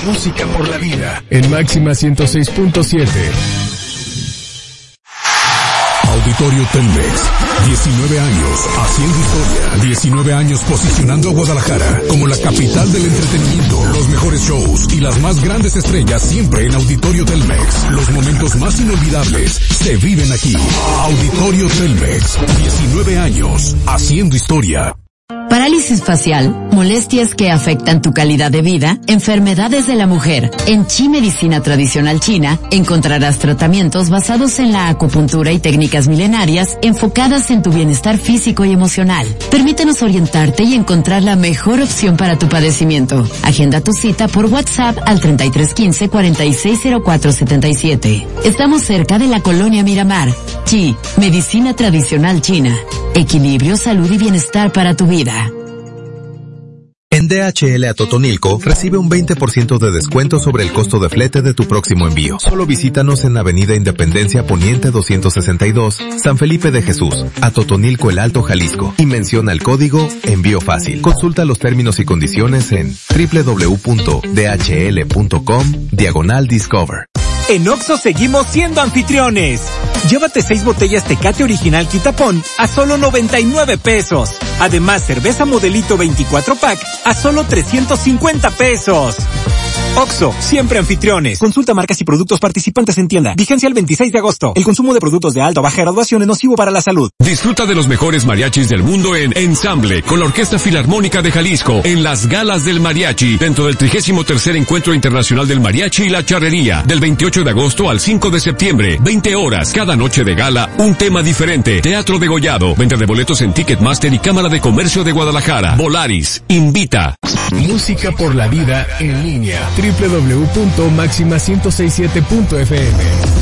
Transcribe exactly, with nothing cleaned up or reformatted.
Música por la vida en Máxima ciento seis punto siete. Auditorio Telmex, diecinueve años haciendo historia, diecinueve años posicionando a Guadalajara como la capital del entretenimiento, los mejores shows y las más grandes estrellas siempre en Auditorio Telmex. Los momentos más inolvidables se viven aquí. Auditorio Telmex, diecinueve años haciendo historia. Parálisis facial, molestias que afectan tu calidad de vida, enfermedades de la mujer. En Chi Medicina Tradicional China encontrarás tratamientos basados en la acupuntura y técnicas milenarias enfocadas en tu bienestar físico y emocional. Permítenos orientarte y encontrar la mejor opción para tu padecimiento. Agenda tu cita por WhatsApp al treinta y tres quince cuarenta y seis cero cuatro setenta y siete. Estamos cerca de la Colonia Miramar. Chi Medicina Tradicional China. Equilibrio, salud y bienestar para tu vida. En D H L a Totonilco, recibe un veinte por ciento de descuento sobre el costo de flete de tu próximo envío. Solo visítanos en Avenida Independencia Poniente doscientos sesenta y dos, San Felipe de Jesús, a Totonilco el Alto, Jalisco, y menciona el código Envío Fácil. Consulta los términos y condiciones en doble u doble u doble u punto d h l punto com diagonal discover. En Oxxo seguimos siendo anfitriones. Llévate seis botellas Tecate Original Quitapón a solo noventa y nueve pesos. Además, cerveza Modelito veinticuatro pack a solo trescientos cincuenta pesos. Oxxo, siempre anfitriones. Consulta marcas y productos participantes en tienda. Vigencia el veintiséis de agosto. El consumo de productos de alta o baja graduación es nocivo para la salud. Disfruta de los mejores mariachis del mundo en Ensamble, con la Orquesta Filarmónica de Jalisco, en las Galas del Mariachi, dentro del trigésimo tercer Encuentro Internacional del Mariachi y la Charrería, del veintiocho de agosto al cinco de septiembre, veinte horas, cada noche de gala, un tema diferente. Teatro degollado, venta de boletos en Ticketmaster y Cámara de Comercio de Guadalajara. Volaris, invita. Música por la vida en línea. doble u doble u doble u punto máxima ciento sesenta y siete punto f m.